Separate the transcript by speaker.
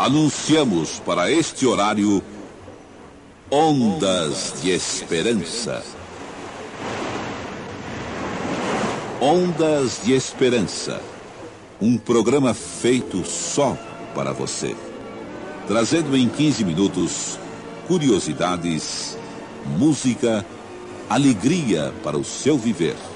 Speaker 1: Anunciamos para este horário Ondas de Esperança. Ondas de Esperança. Um programa feito só para você. Trazendo em 15 minutos curiosidades, música, alegria para o seu viver.